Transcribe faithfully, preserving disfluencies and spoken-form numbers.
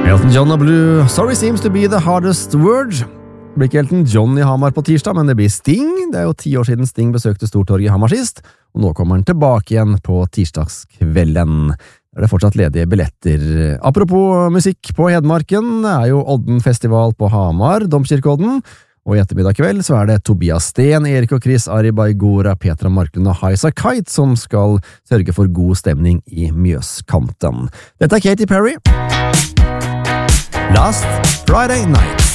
Elton John og Blue, Sorry seems to be the hardest word. Det blir ikke Elton John i Hamar på tirsdag, men det blir Sting. Det er jo ti år siden Sting besøkte Stortorget i Hamar sist, og nå kommer han tilbake igjen på tirsdagskvelden. Det er det fortsatt ledige billetter. Apropos musikk på Hedmarken, det er jo Odden-festival på Hamar, Domkirkeodden, og i ettermiddag kveld så er det Tobias Sten, Erik og Chris, Ari Baigora, Petra Marklund og Haisa Kite som skal sørge for god stemning i Mjøskanten. Dette er Katy Perry. Last Friday Night.